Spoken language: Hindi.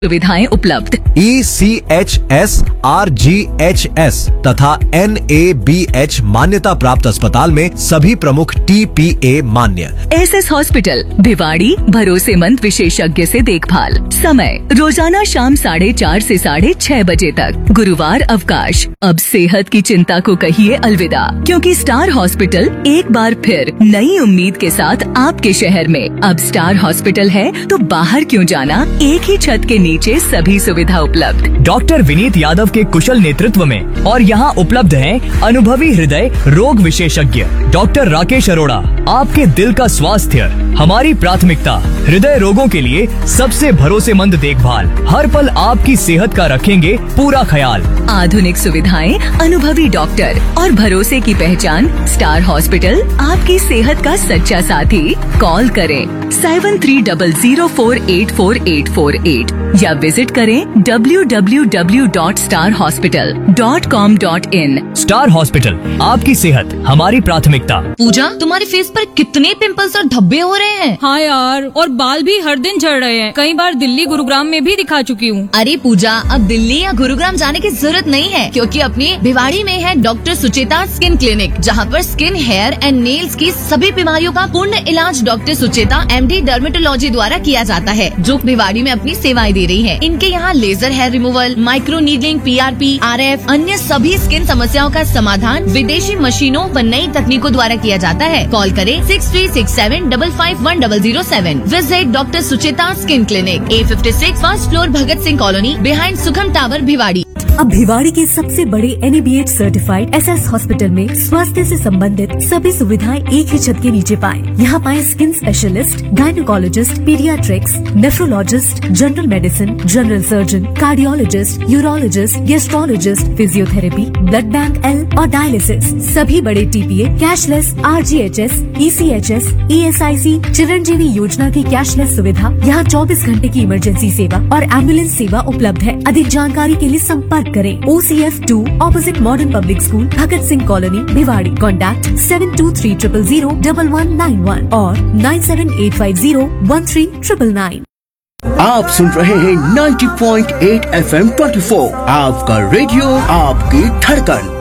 सुविधाएं उपलब्ध। ECHS, RGHS तथा NABH मान्यता प्राप्त अस्पताल में सभी प्रमुख TPA मान्य। SS हॉस्पिटल भिवाड़ी, भरोसेमंद विशेषज्ञ से देखभाल। समय रोजाना शाम 4:30 से 6:30 बजे तक। गुरुवार अवकाश। अब सेहत की चिंता को कहिए अलविदा, क्योंकि स्टार हॉस्पिटल एक बार फिर नई उम्मीद के साथ आपके शहर में। अब स्टार हॉस्पिटल है तो बाहर क्यों जाना, एक ही छत के नीचे सभी सुविधा उपलब्ध। डॉक्टर विनीत यादव के कुशल नेतृत्व में और यहाँ उपलब्ध हैं अनुभवी हृदय रोग विशेषज्ञ डॉक्टर राकेश अरोड़ा। आपके दिल का स्वास्थ्य हमारी प्राथमिकता। हृदय रोगों के लिए सबसे भरोसेमंद देखभाल। हर पल आपकी सेहत का रखेंगे पूरा ख्याल। आधुनिक सुविधाएं, अनुभवी डॉक्टर और भरोसे की पहचान स्टार हॉस्पिटल, आपकी सेहत का सच्चा साथी। कॉल करें 7300484848 या विजिट करें www.starhospital.com.in। स्टार हॉस्पिटल, आपकी सेहत हमारी प्राथमिकता। पूजा, तुम्हारे फेस पर कितने पिंपल्स और धब्बे हो रहे हैं। हाँ यार, और बाल भी हर दिन झड़ रहे हैं। कई बार दिल्ली गुरुग्राम में भी दिखा चुकी हूँ। अरे पूजा, अब दिल्ली या गुरुग्राम जाने की जरूरत नहीं है, क्योंकि अपनी भिवाड़ी में है डॉक्टर सुचेता स्किन क्लिनिक, जहाँ पर स्किन, हेयर एंड नेल्स की सभी बीमारियों का पूर्ण इलाज डॉक्टर सुचेता MD डर्मेटोलॉजी द्वारा किया जाता है, जो भिवाड़ी में अपनी सेवाएं दे रही है। इनके यहाँ laser hair removal, micro needling, PRP, RF, अन्य सभी स्किन समस्याओं का समाधान विदेशी मशीनों व नई तकनीकों द्वारा किया जाता है। कॉल करें 6367551007। Visit doctor Sucheta skin clinic, A56, first floor, Bhagat Singh colony, behind सुखम टावर, भिवाड़ी। अब भिवाड़ी के सबसे बड़े NABH सर्टिफाइड SS हॉस्पिटल में स्वास्थ्य से संबंधित सभी सुविधाएं एक ही छत के नीचे पाएं। यहाँ पाएं skin specialist, gynaecologist, paediatrics, nephrologist, general medicine, general surgeon, cardiologist, urologist, gastrologist, physiotherapy, blood bank L और डायलिसिस। सभी बड़े TPA, cashless, RGHS, ECHS, ESIC, Chiranjeevi योजना की कैशलेस सुविधा। यहाँ 24 घंटे की इमरजेंसी सेवा और एम्बुलेंस सेवा उपलब्ध है। अधिक जानकारी के लिए संपर्क करें OCF2 opposite modern public school, Bhagat Singh colony, Bhiwadi. Contact 7230000191 और 9785013999। आप सुन रहे हैं 90.8 FM 24, आपका रेडियो, आपकी धड़कन।